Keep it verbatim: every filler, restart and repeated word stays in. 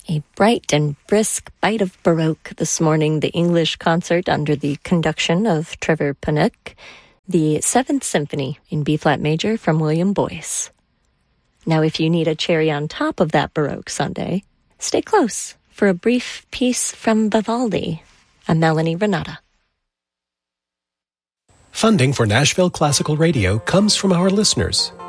A bright and brisk bite of Baroque this morning, the English concert under the conduction of Trevor Paniuk, the Seventh Symphony in B-flat major from William Boyce. Now, if you need a cherry on top of that Baroque Sunday, stay close for a brief piece from Vivaldi, a Melanie Renata. Funding for Nashville Classical Radio comes from our listeners,